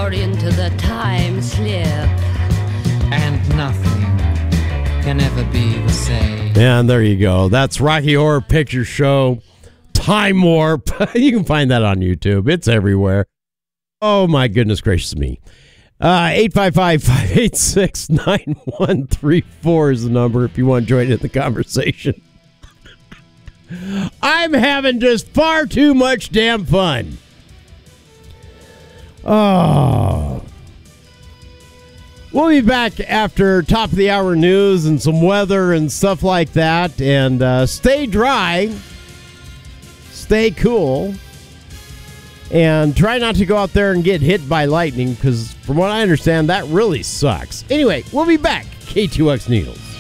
you're into the time slip. And nothing can ever be the same. And there you go. That's Rocky Horror Picture Show Time Warp. You can find that on YouTube. It's everywhere. Oh, my goodness gracious me. 855-586-9134 is the number if you want to join in the conversation. I'm having just far too much damn fun. Oh. We'll be back after top of the hour news and some weather and stuff like that. And stay dry. Stay cool. And try not to go out there and get hit by lightning, because from what I understand, that really sucks. Anyway, we'll be back. K2X Needles.